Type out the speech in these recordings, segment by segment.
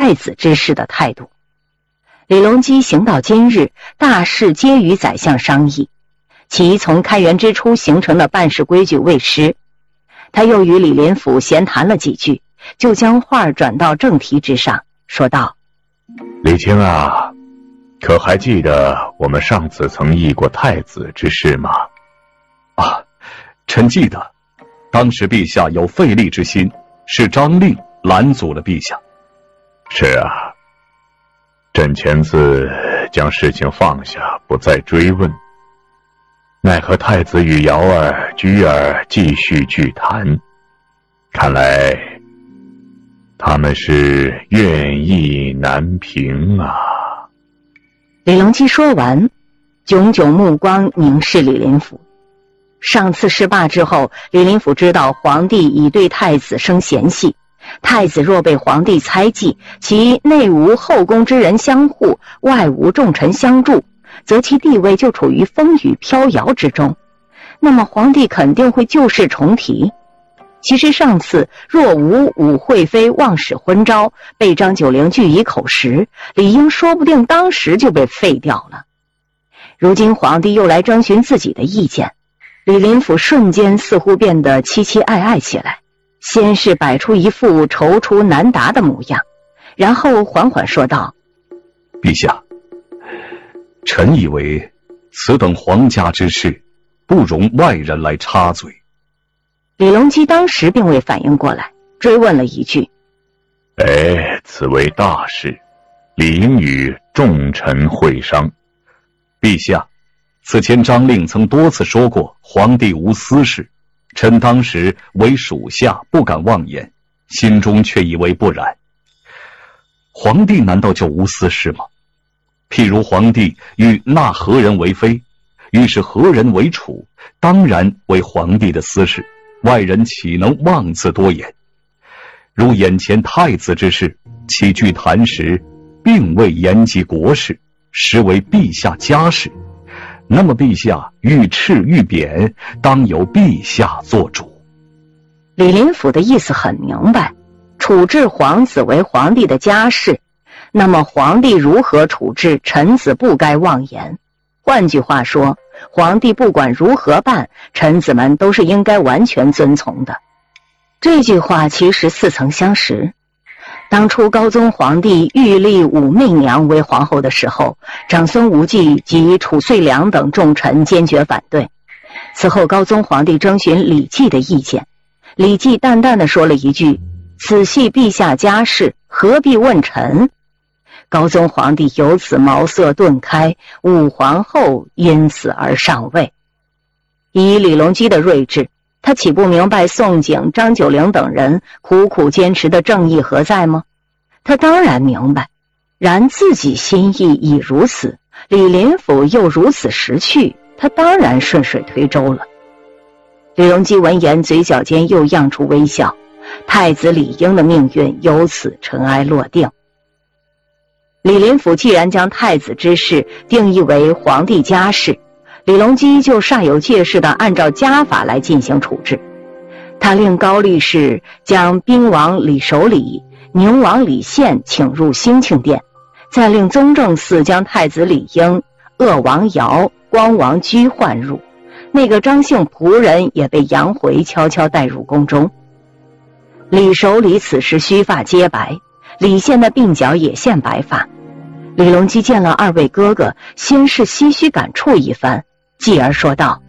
太子之事的态度。李隆基行到今日，大事皆与宰相商议，其从开元之初形成的办事规矩未失。他又与李林甫闲谈了几句，就将话转到正题之上，说道： 李卿啊，可还记得我们上次曾议过太子之事吗？ 啊，臣记得，当时陛下有废立之心，是张令拦阻了陛下。 是啊，朕前次将事情放下，不再追问，奈何太子与瑶儿、居儿继续聚谈，看来他们是怨意难平啊。 李隆基说完，炯炯目光凝视李林甫。上次事罢之后，李林甫知道皇帝已对太子生嫌隙，太子若被皇帝猜忌，其内无后宫之人相护，外无重臣相助，则其地位就处于风雨飘摇之中，那么皇帝肯定会旧事重提。其实上次若无武惠妃妄使昏招，被张九龄据以口实，理应说不定当时就被废掉了。如今皇帝又来征询自己的意见，李林甫瞬间似乎变得凄凄爱爱起来，先是摆出一副踌躇难答的模样，然后缓缓说道： 陛下，臣以为此等皇家之事，不容外人来插嘴。 李隆基当时并未反应过来，追问了一句： 此为大事，理应与众臣会商。 陛下，此前张令曾多次说过皇帝无私事，臣当时为属下不敢妄言，心中却以为不然。皇帝难道就无私事吗？譬如皇帝欲纳何人为妃，欲使何人为储，当然为皇帝的私事，外人岂能妄自多言？如眼前太子之事，其聚谈时并未言及国事，实为陛下家事，那么陛下欲斥欲贬，当由陛下做主。 李林甫的意思很明白，处置皇子为皇帝的家事，那么皇帝如何处置臣子不该妄言。换句话说，皇帝不管如何办，臣子们都是应该完全遵从的。这句话其实似曾相识。当初高宗皇帝欲立武媚娘为皇后的时候，长孙无忌及褚遂良等重臣坚决反对。此后高宗皇帝征询李绩的意见，李绩淡淡地说了一句：此系陛下家事，何必问臣？高宗皇帝由此茅塞顿开，武皇后因此而上位。以李隆基的睿智，他岂不明白宋璟、张九龄等人苦苦坚持的正义何在吗？他当然明白，然自己心意已如此，李林甫又如此识趣，他当然顺水推舟了。李隆基闻言，嘴角间又漾出微笑，太子李英的命运由此尘埃落定。李林甫既然将太子之事定义为皇帝家事，李隆基就煞有介事地按照家法来进行处置。他令高力士将兵王李守礼、宁王李宪请入兴庆殿，再令宗正寺将太子李英、鄂王尧、光王居唤入，那个张姓仆人也被杨回悄悄带入宫中。李守礼此时须发皆白，李宪的鬓角也现白发。李隆基见了二位哥哥，先是唏嘘感触一番，继而说道：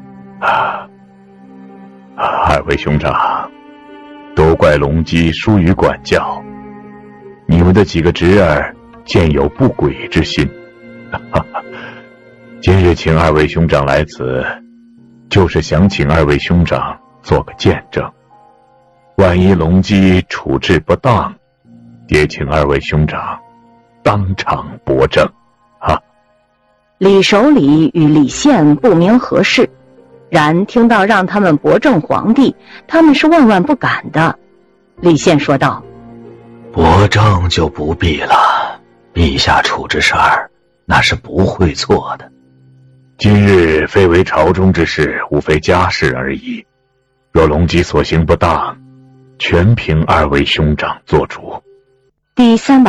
二位兄长，都怪隆基疏于管教，你们的几个侄儿见有不轨之心。今日请二位兄长来此，就是想请二位兄长做个见证，万一隆基处置不当，也请二位兄长当场驳正。 李守礼与李宪不明何事，然听到让他们驳正皇帝，他们是万万不敢的。李宪说道： 驳正就不必了，陛下处置事儿那是不会错的。 今日非为朝中之事，无非家事而已，若隆基所行不当，全凭二位兄长做主。 第300